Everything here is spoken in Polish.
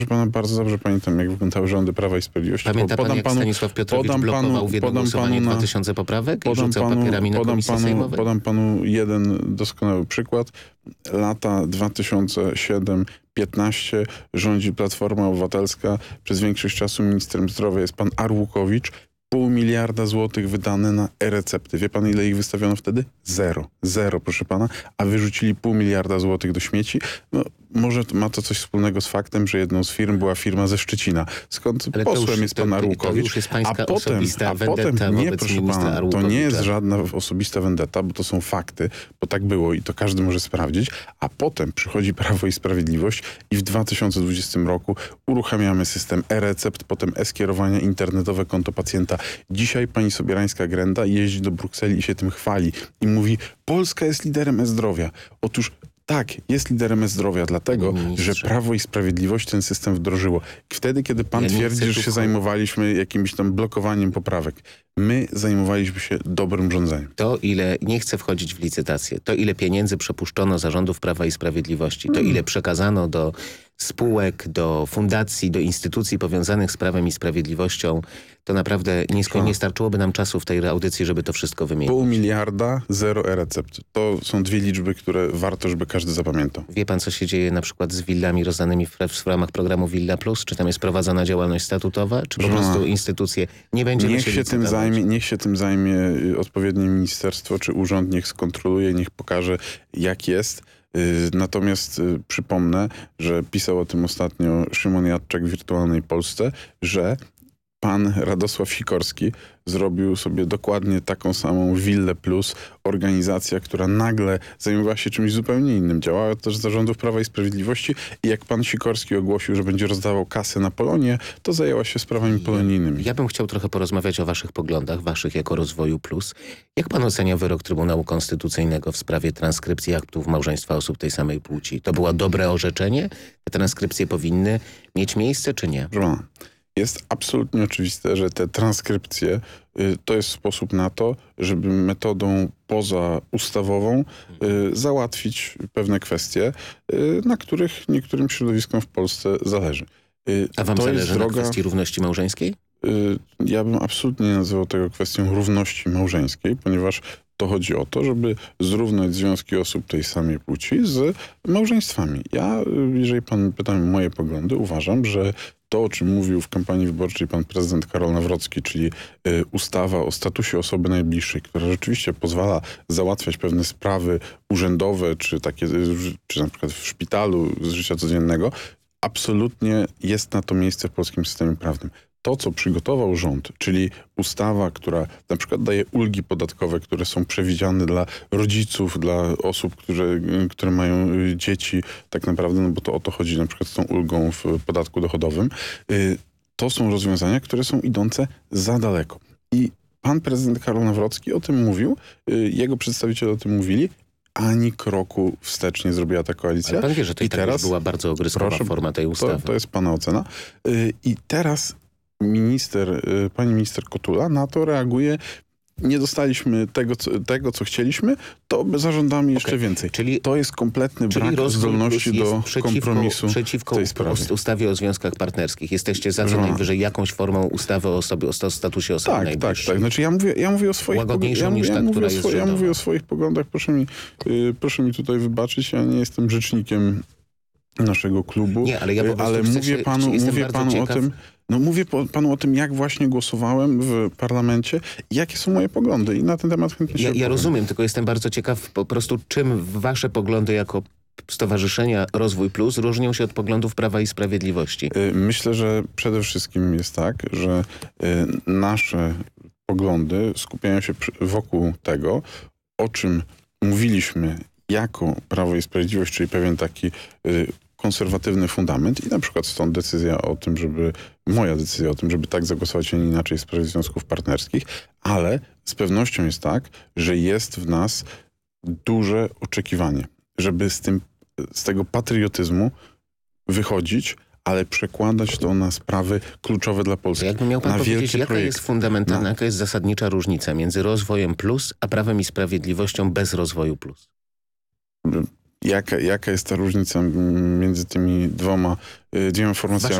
Proszę pana, bardzo dobrze pamiętam, jak wyglądały rządy Prawa i Sprawiedliwości. Pamięta pan, jak Stanisław Piotrowicz blokował w jedno głosowanie 2000 poprawek i rzucał papierami na komisji sejmowej? Podam panu jeden doskonały przykład. Lata 2007-15 rządzi Platforma Obywatelska. Przez większość czasu ministrem zdrowia jest pan Arłukowicz. 0,5 miliarda złotych wydane na e-recepty. Wie pan, ile ich wystawiono wtedy? Zero, proszę pana. A wyrzucili 0,5 miliarda złotych do śmieci. No, może ma to coś wspólnego z faktem, że jedną z firm była firma ze Szczecina. Skąd ale posłem jest pan Arłukowicz. To już jest pańska osobista vendetta nie, wobec proszę ministra pana, Arłukowicza. to nie jest żadna osobista vendetta, bo to są fakty, bo tak było i to każdy może sprawdzić. A potem przychodzi Prawo i Sprawiedliwość i w 2020 roku uruchamiamy system e-recept, potem e-skierowania internetowe, konto pacjenta. Dzisiaj pani Sobierańska-Grenda jeździ do Brukseli i się tym chwali i mówi, Polska jest liderem e-zdrowia. Otóż tak, jest liderem e-zdrowia, dlatego, że Prawo i Sprawiedliwość ten system wdrożyło. I wtedy, kiedy pan twierdzi, że się zajmowaliśmy jakimś tam blokowaniem poprawek, my zajmowaliśmy się dobrym rządzeniem. To, ile, nie chcę wchodzić w licytację, to ile pieniędzy przepuszczono zarządów Prawa i Sprawiedliwości, to ile przekazano do spółek, do fundacji, do instytucji powiązanych z Prawem i Sprawiedliwością, to naprawdę nie starczyłoby nam czasu w tej audycji, żeby to wszystko wymienić. 0,5 miliarda, 0 e-recept. To są dwie liczby, które warto, żeby każdy zapamiętał. Wie pan, co się dzieje na przykład z willami rozdanymi w ramach programu Villa Plus? Czy tam jest prowadzona działalność statutowa? Czy po prostu instytucje nie będziemy się licytować? Niech się tym zajmie odpowiednie ministerstwo czy urząd, niech skontroluje, niech pokaże, jak jest. Natomiast przypomnę, że pisał o tym ostatnio Szymon Jadczak w Wirtualnej Polsce, że pan Radosław Sikorski zrobił sobie dokładnie taką samą Willę Plus, organizacja, która nagle zajmowała się czymś zupełnie innym. Działała też za rządów Prawa i Sprawiedliwości i jak pan Sikorski ogłosił, że będzie rozdawał kasę na Polonię, to zajęła się sprawami polonijnymi. Ja bym chciał trochę porozmawiać o waszych poglądach, waszych jako Rozwoju Plus. Jak pan ocenia wyrok Trybunału Konstytucyjnego w sprawie transkrypcji aktów małżeństwa osób tej samej płci? To było dobre orzeczenie? Te transkrypcje powinny mieć miejsce, czy nie? Proszę pana, jest absolutnie oczywiste, że te transkrypcje to jest sposób na to, żeby metodą pozaustawową załatwić pewne kwestie, na których niektórym środowiskom w Polsce zależy. A wam zależy na kwestii równości małżeńskiej? Ja bym absolutnie nie nazywał tego kwestią równości małżeńskiej, ponieważ to chodzi o to, żeby zrównać związki osób tej samej płci z małżeństwami. Ja, jeżeli pan pyta mnie o moje poglądy, uważam, że to, o czym mówił w kampanii wyborczej pan prezydent Karol Nawrocki, czyli ustawa o statusie osoby najbliższej, która rzeczywiście pozwala załatwiać pewne sprawy urzędowe, czy takie, czy na przykład w szpitalu z życia codziennego, absolutnie jest na to miejsce w polskim systemie prawnym. To, co przygotował rząd, czyli ustawa, która na przykład daje ulgi podatkowe, które są przewidziane dla rodziców, dla osób, które mają dzieci, tak naprawdę, no bo to o to chodzi na przykład z tą ulgą w podatku dochodowym, to są rozwiązania, które są idące za daleko. I pan prezydent Karol Nawrocki o tym mówił, jego przedstawiciele o tym mówili, ani kroku wstecz nie zrobiła ta koalicja. Ale pan wie, że to i teraz była bardzo ogryskowa forma tej ustawy. To jest pana ocena. I teraz pani minister Kotula na to reaguje. Nie dostaliśmy tego, co chcieliśmy, to zażądamy jeszcze więcej. Czyli to jest kompletny brak zdolności do kompromisu przeciwko w tej sprawie. ustawie o związkach partnerskich. Jesteście za co najwyżej jakąś formą ustawy o statusie osoby najbliższej. Tak. Znaczy ja mówię o swoich łagodniejszą niż ta, która jest ja mówię o swoich poglądach. Proszę mi tutaj wybaczyć. Ja nie jestem rzecznikiem naszego klubu. Nie, ale ja po prostu mówię panu o tym. No mówię panu o tym, jak właśnie głosowałem w parlamencie i jakie są moje poglądy i na ten temat chętnie się Ja rozumiem, tylko jestem bardzo ciekaw po prostu, czym wasze poglądy jako Stowarzyszenia Rozwój Plus różnią się od poglądów Prawa i Sprawiedliwości. Myślę, że przede wszystkim jest tak, że nasze poglądy skupiają się wokół tego, o czym mówiliśmy jako Prawo i Sprawiedliwość, czyli pewien taki konserwatywny fundament i na przykład stąd moja decyzja o tym, żeby tak zagłosować, a nie inaczej w sprawie związków partnerskich, ale z pewnością jest tak, że jest w nas duże oczekiwanie, żeby z tego patriotyzmu wychodzić, ale przekładać to na sprawy kluczowe dla Polski. Jakby miał pan powiedzieć, jaka jest fundamentalna, jaka jest zasadnicza różnica między rozwojem plus, a Prawem i Sprawiedliwością bez rozwoju plus? Jaka jest ta różnica między tymi dwiema formacjami?